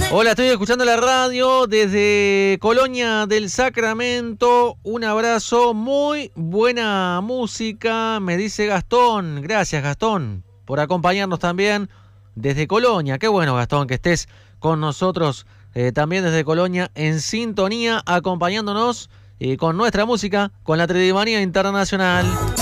Hola, estoy escuchando la radio desde Colonia del Sacramento. Un abrazo, muy buena música, me dice Gastón. Gracias, Gastón, por acompañarnos también desde Colonia. Qué bueno, Gastón, que estés con nosotros también desde Colonia en sintonía, acompañándonos con nuestra música, con la Tridimanía Internacional.